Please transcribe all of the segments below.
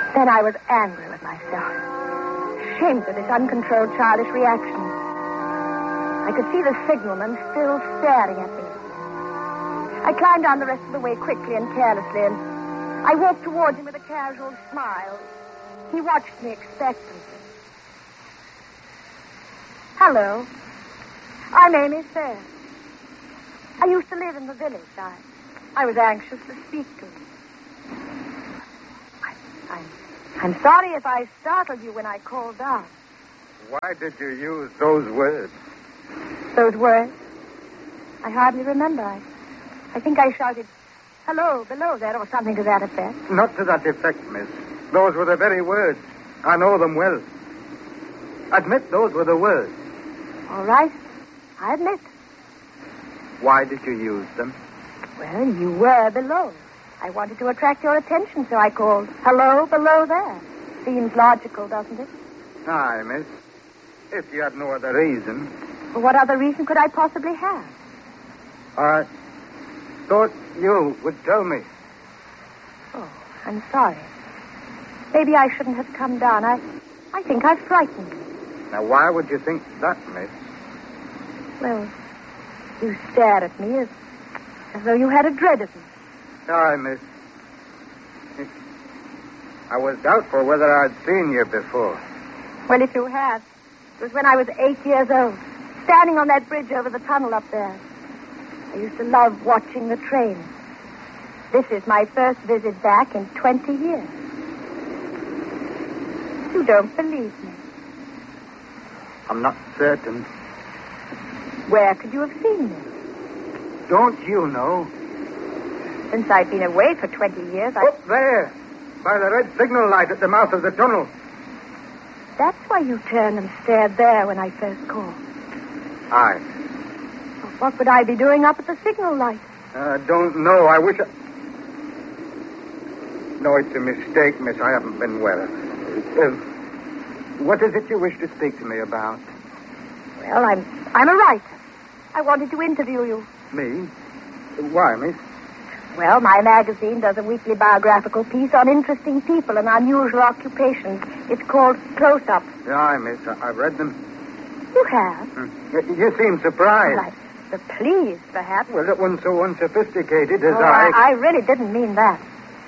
Then I was angry with myself, ashamed of this uncontrolled childish reaction. I could see the signalman still staring at me. I climbed down the rest of the way quickly and carelessly, and I walked towards him with a casual smile. He watched me expectantly. Hello. I'm Amy Fair. I used to live in the village. I was anxious to speak to you. I'm sorry if I startled you when I called down. Why did you use those words? Those words? I hardly remember. I think I shouted, hello, below there, or something to that effect. Not to that effect, miss. Those were the very words. I know them well. Admit those were the words. All right. I admit. Why did you use them? Well, you were below. I wanted to attract your attention, so I called, hello, below there. Seems logical, doesn't it? Aye, miss. If you had no other reason. For what other reason could I possibly have? I thought you would tell me. Oh, I'm sorry. Maybe I shouldn't have come down. I think I've frightened you. Now, why would you think that, miss? Well, you stared at me as though you had a dread of me. Aye, miss. I was doubtful whether I'd seen you before. Well, if you have, it was when I was 8 years old, standing on that bridge over the tunnel up there. I used to love watching the train. This is my first visit back in 20 years. You don't believe me. I'm not certain. Where could you have seen me? Don't you know? Since I've been away for 20 years, Up there, by the red signal light at the mouth of the tunnel. That's why you turned and stared there when I first called. Aye. Well, what would I be doing up at the signal light? I don't know. I wish I... No, it's a mistake, miss. I haven't been well. What is it you wish to speak to me about? Well, I'm a writer. I wanted to interview you. Me? Why, miss? Well, my magazine does a weekly biographical piece on interesting people and unusual occupations. It's called Close-Up. Aye, miss. I've read them. You have? You seem surprised. Well, I'm pleased, perhaps. Well, that one's so unsophisticated as I really didn't mean that.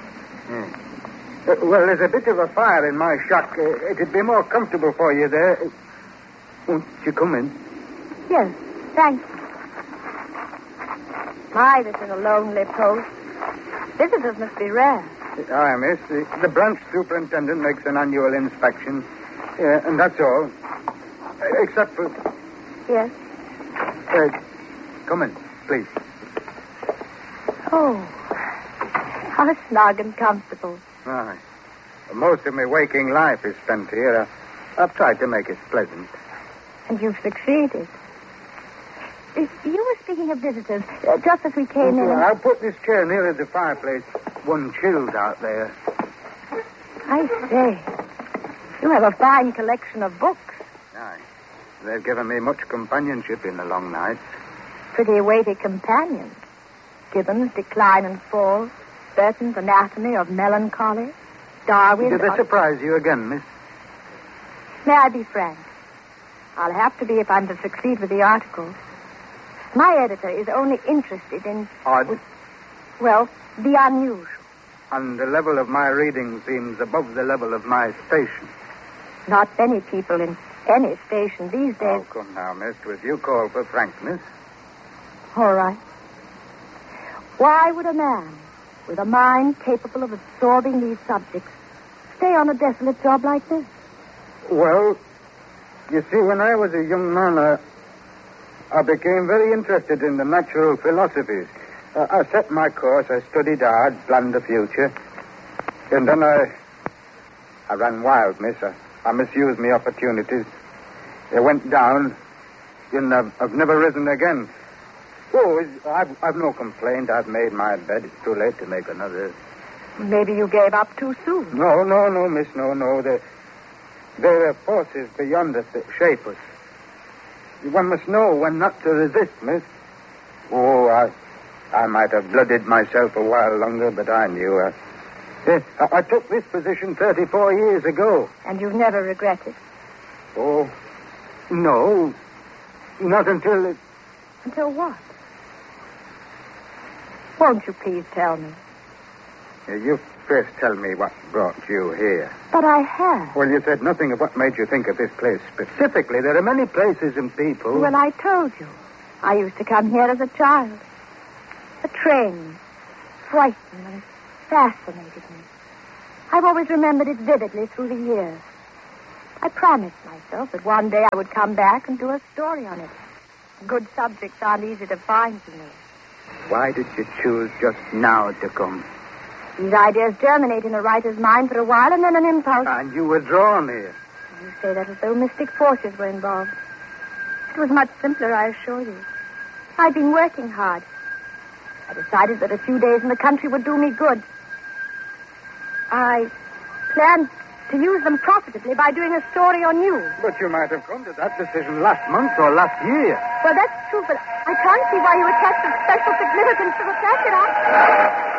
Well, there's a bit of a fire in my shack. It'd be more comfortable for you there. Won't you come in? Yes, thank you. My, this is a lonely post. Visitors must be rare. Aye, miss. The branch superintendent makes an annual inspection. And that's all. Except for... Yes? Come in, please. Oh, how snug and comfortable. Aye. Most of my waking life is spent here. I've tried to make it pleasant. And you've succeeded. You were speaking of visitors just as we came in. I'll put this chair nearer the fireplace. One chilled out there. I say, you have a fine collection of books. Aye. They've given me much companionship in the long nights. Pretty weighty companions. Gibbon's Decline and Fall, Burton's Anatomy of Melancholy, Darwin's... Did they surprise you again, miss? May I be frank? I'll have to be if I'm to succeed with the articles. My editor is only interested in... Odd? Well, the unusual. And the level of my reading seems above the level of my station. Not many people in any station these days... Oh, come now, miss. With you call for frankness. All right. Why would a man with a mind capable of absorbing these subjects stay on a desolate job like this? Well, you see, when I was a young man, I became very interested in the natural philosophies. I set my course, I studied hard, planned the future. And then I ran wild, miss. I misused my opportunities. I went down, and I've never risen again. Oh, I've no complaint. I've made my bed. It's too late to make another. Maybe you gave up too soon. No, miss, no. There are forces beyond us that shape us. One must know when not to resist, miss. Oh, I might have blooded myself a while longer, but I knew I took this position 34 years ago. And you've never regretted? Oh, no. Not until it... Until what? Won't you please tell me? You first tell me what brought you here. But I have. Well, you said nothing of what made you think of this place specifically. There are many places and people. Well, I told you. I used to come here as a child. The train frightened and fascinated me. I've always remembered it vividly through the years. I promised myself that one day I would come back and do a story on it. Good subjects aren't easy to find, you know. Why did you choose just now to come? These ideas germinate in a writer's mind for a while, and then an impulse. And you were drawn here. You say that as though mystic forces were involved. It was much simpler, I assure you. I'd been working hard. I decided that a few days in the country would do me good. I planned to use them profitably by doing a story on you. But you might have come to that decision last month or last year. Well, that's true, but I can't see why you attach such special significance to the fact that I...